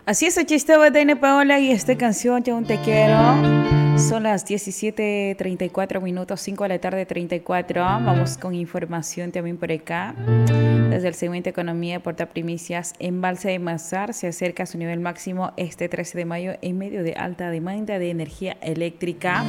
Así es, aquí estaba Dana Paola y esta canción, Yo aún te quiero. Son las 17:34 minutos, 5 de la tarde 34. Vamos con información también por acá. Desde el segmento Economía de Porta Primicias, Embalse de Mazar se acerca a su nivel máximo este 13 de mayo en medio de alta demanda de energía eléctrica.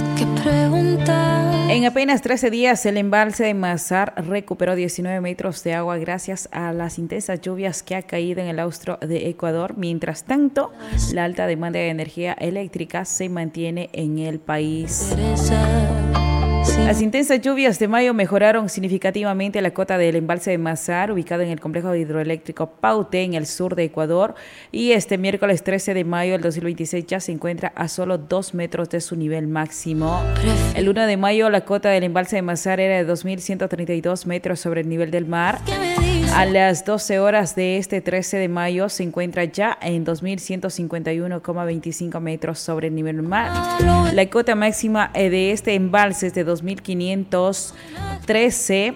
En apenas 13 días, el embalse de Mazar recuperó 19 metros de agua gracias a las intensas lluvias que ha caído en el austro de Ecuador. Mientras tanto, la alta demanda de energía eléctrica se mantiene en el país. Las intensas lluvias de mayo mejoraron significativamente la cota del embalse de Mazar, ubicado en el complejo hidroeléctrico Paute, en el sur de Ecuador, y este miércoles 13 de mayo del 2026 ya se encuentra a solo 2 metros de su nivel máximo. El 1 de mayo la cota del embalse de Mazar era de 2.132 metros sobre el nivel del mar. A las 12 horas de este 13 de mayo se encuentra ya en 2.151,25 metros sobre el nivel del mar. La cota máxima de este embalse es de 2.513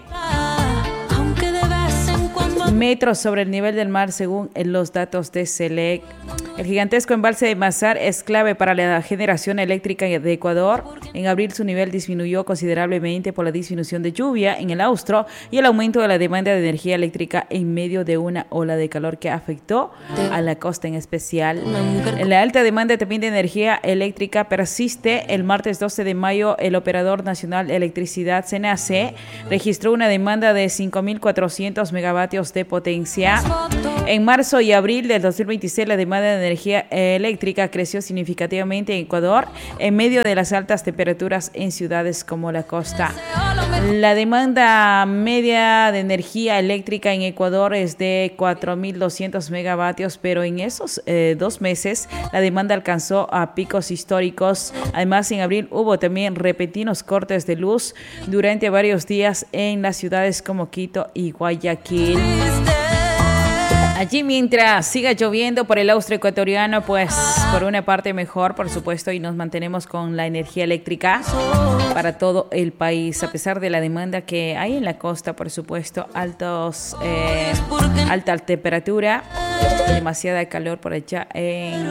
metros sobre el nivel del mar, según los datos de SELEC. El gigantesco embalse de Mazar es clave para la generación eléctrica de Ecuador. En abril su nivel disminuyó considerablemente por la disminución de lluvia en el austro y el aumento de la demanda de energía eléctrica en medio de una ola de calor que afectó a la costa en especial. La alta demanda también de energía eléctrica persiste. El martes 12 de mayo el Operador Nacional de Electricidad, CENACE, registró una demanda de 5.400 megavatios de potencia. En marzo y abril del 2026 la demanda de energía eléctrica creció significativamente en Ecuador en medio de las altas temperaturas en ciudades como la costa. La demanda media de energía eléctrica en Ecuador es de 4.200 megavatios, pero en esos 2 meses la demanda alcanzó a picos históricos. Además, en abril hubo también repentinos cortes de luz durante varios días en las ciudades como Quito y Guayaquil. Allí, mientras siga lloviendo por el austro ecuatoriano, pues por una parte mejor, por supuesto, y nos mantenemos con la energía eléctrica para todo el país, a pesar de la demanda que hay en la costa, por supuesto, alta temperatura, demasiada calor por allá en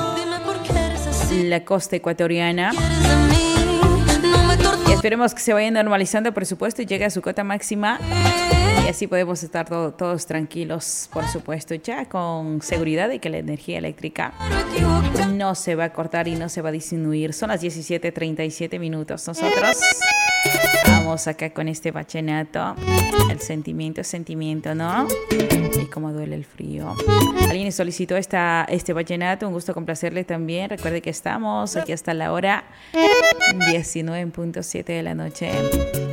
la costa ecuatoriana. Y esperemos que se vaya normalizando, por supuesto, y llegue a su cota máxima. Y así podemos estar todos tranquilos, por supuesto, ya con seguridad de que la energía eléctrica no se va a cortar y no se va a disminuir. Son las 17:37 minutos. Nosotros vamos acá con este vallenato. El sentimiento es sentimiento, ¿no? Y cómo duele el frío. Alguien solicitó este vallenato. Un gusto complacerle también. Recuerde que estamos aquí hasta la hora 19:07 de la noche.